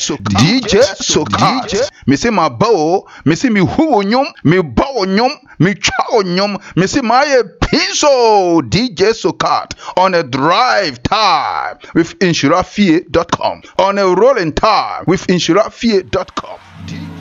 DJ Sokat. Me say my bow, me say me who nyom, me bow nyom, me chow nyom, me say my pinso DJ Sokat on a drive time with insurafie.com, on a rolling time with insurafie.com.